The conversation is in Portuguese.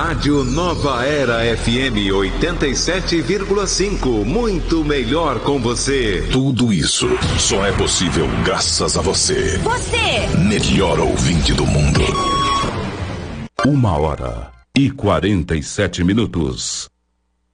Rádio Nova Era FM 87,5. Muito melhor com você. Tudo isso só é possível graças a você. Você! Melhor ouvinte do mundo. 1h47.